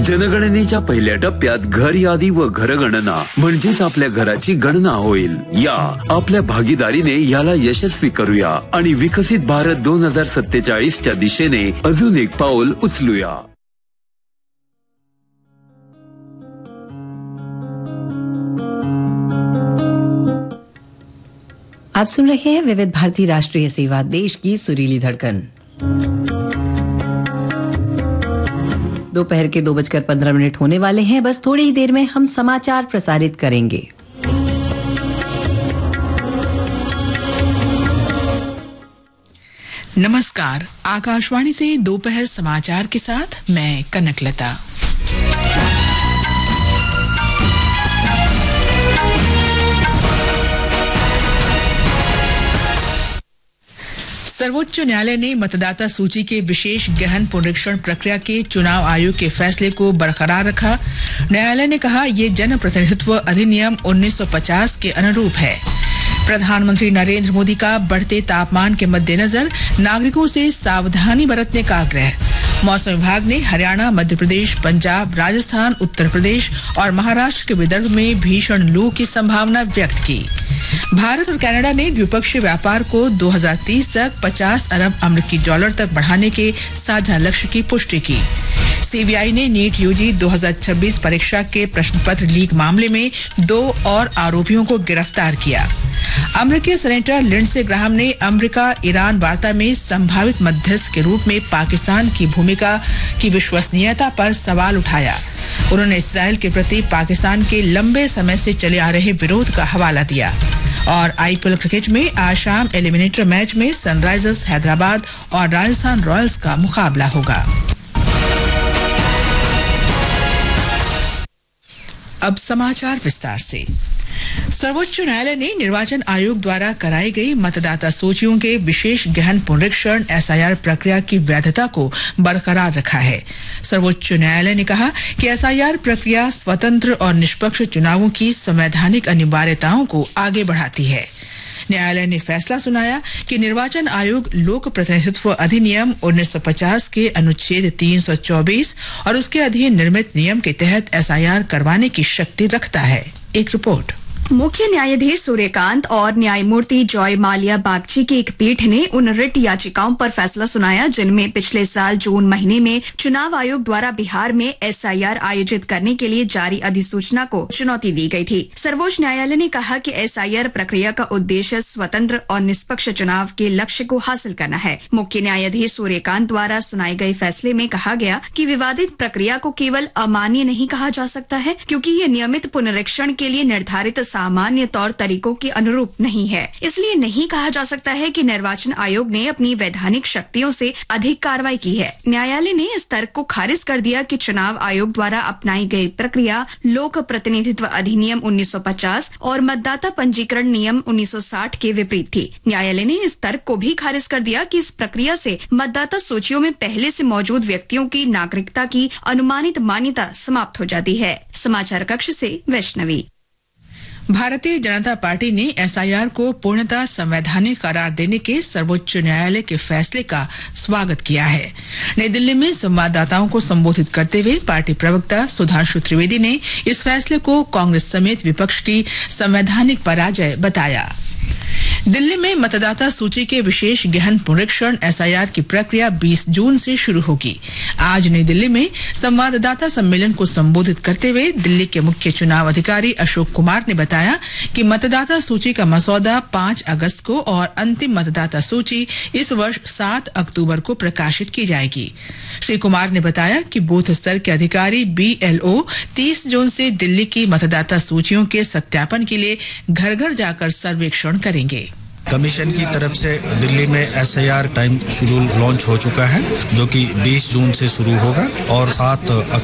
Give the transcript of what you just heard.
जनगणनेच्या पहिल्या टप्प्यात घर यादी व घरगणना म्हणजेच आपल्या घराची गणना होईल. या आपल्या भागीदारीने याला यशस्वी करूया आणि विकसित भारत 2047च्या दिशेने अजून एक पाऊल उचलूया. आप सुन रहे हैं विविध भारती राष्ट्रीय सेवा, देश की सुरीली धड़कन. दोपहर के 2:15 होने वाले हैं. बस थोड़ी ही देर में हम समाचार प्रसारित करेंगे. नमस्कार, आकाशवाणी से दोपहर समाचार के साथ मैं कनकलता. सर्वोच्च न्यायालय ने मतदाता सूची के विशेष गहन पुनरीक्षण प्रक्रिया के चुनाव आयोग के फैसले को बरकरार रखा. न्यायालय ने कहा ये जनप्रतिनिधित्व अधिनियम 1950 के अनुरूप है. प्रधानमंत्री नरेंद्र मोदी का बढ़ते तापमान के मद्देनजर नागरिकों से सावधानी बरतने का आग्रह. मौसम विभाग ने हरियाणा, मध्य प्रदेश, पंजाब, राजस्थान, उत्तर प्रदेश और महाराष्ट्र के विदर्भ में भीषण लू की संभावना व्यक्त की. भारत और कनाडा ने द्विपक्षीय व्यापार को 2030 तक 50 अरब अमेरिकी डॉलर तक बढ़ाने के साझा लक्ष्य की पुष्टि की. सीबीआई ने नीट यूजी 2026 परीक्षा के प्रश्न पत्र लीक मामले में 2 और आरोपियों को गिरफ्तार किया. अमेरिकी सेनेटर लिंडसे ग्राहम ने अमेरिका ईरान वार्ता में संभावित मध्यस्थ के रूप में पाकिस्तान की भूमिका की विश्वसनीयता पर सवाल उठाया. उन्होंने इस्राएल के प्रति पाकिस्तान के लंबे समय से चले आ रहे विरोध का हवाला दिया. और आईपीएल क्रिकेट में आज शाम एलिमिनेटर मैच में सनराइजर्स हैदराबाद और राजस्थान रॉयल्स का मुकाबला होगा. अब समाचार विस्तार से. सर्वोच्च न्यायालय ने निर्वाचन आयोग द्वारा कराई गई मतदाता सूचियों के विशेष गहन पुनरीक्षण एसआईआर प्रक्रिया की वैधता को बरकरार रखा है. सर्वोच्च न्यायालय ने कहा कि एसआईआर प्रक्रिया स्वतंत्र और निष्पक्ष चुनावों की संवैधानिक अनिवार्यताओं को आगे बढ़ाती है. न्यायालय ने फैसला सुनाया कि निर्वाचन आयोग लोक प्रतिनिधित्व अधिनियम 1950 के अनुच्छेद 324 और उसके अधीन निर्मित नियम के तहत एसआईआर करवाने की शक्ति रखता है. एक रिपोर्ट. मुख्य न्यायाधीश सूर्यकांत और न्यायमूर्ति जॉय माल्या बागची की एक पीठ ने उन रिट याचिकाओं पर फैसला सुनाया जिनमें पिछले साल जून महीने में चुनाव आयोग द्वारा बिहार में एसआईआर आयोजित करने के लिए जारी अधिसूचना को चुनौती दी गई थी. सर्वोच्च न्यायालय ने कहा कि एसआईआर प्रक्रिया का उद्देश्य स्वतंत्र और निष्पक्ष चुनाव के लक्ष्य को हासिल करना है. मुख्य न्यायाधीश सूर्यकांत द्वारा सुनाए गए फैसले में कहा गया कि विवादित प्रक्रिया को केवल अमान्य नहीं कहा जा सकता है क्योंकि ये नियमित पुनरीक्षण के लिए निर्धारित सामान्य तौर तरीकों के अनुरूप नहीं है. इसलिए नहीं कहा जा सकता है कि निर्वाचन आयोग ने अपनी वैधानिक शक्तियों से अधिक कार्रवाई की है. न्यायालय ने इस तर्क को खारिज कर दिया कि चुनाव आयोग द्वारा अपनाई गई प्रक्रिया लोक प्रतिनिधित्व अधिनियम 1950 और मतदाता पंजीकरण नियम 1960 के विपरीत थी. न्यायालय ने इस तर्क को भी खारिज कर दिया कि इस प्रक्रिया से मतदाता सूचियों में पहले से मौजूद व्यक्तियों की नागरिकता की अनुमानित मान्यता समाप्त हो जाती है. समाचार कक्ष से वैष्णवी. भारतीय जनता पार्टी ने एसआईआर को पूर्णतः संवैधानिक करार देने के सर्वोच्च न्यायालय के फैसले का स्वागत किया है. नई दिल्ली में संवाददाताओं को संबोधित करते हुए पार्टी प्रवक्ता सुधांशु त्रिवेदी ने इस फैसले को कांग्रेस समेत विपक्ष की संवैधानिक पराजय बताया. दिल्ली में मतदाता सूची के विशेष गहन पुनरीक्षण एसआईआर की प्रक्रिया 20 जून से शुरू होगी. आज नई दिल्ली में संवाददाता सम्मेलन को संबोधित करते हुए दिल्ली के मुख्य चुनाव अधिकारी अशोक कुमार ने बताया कि मतदाता सूची का मसौदा 5 अगस्त को और अंतिम मतदाता सूची इस वर्ष 7 अक्टूबर को प्रकाशित की जाएगी. श्री कुमार ने बताया कि बूथ स्तर के अधिकारी बीएलओ 30 जून से दिल्ली की मतदाता सूचियों के सत्यापन के लिए घर घर जाकर सर्वेक्षण करेंगे. कमीशन की तरफ से दिल्ली में एसआईआर टाइम शेड्यूल लॉन्च हो चुका है जो कि 20 जून से शुरू होगा और 7